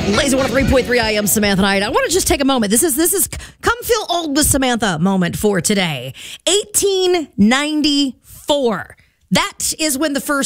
Lazy 103.3 I am Samantha Knight. I want to just take a moment. This is come feel old with Samantha moment for today. 1894. That is when the first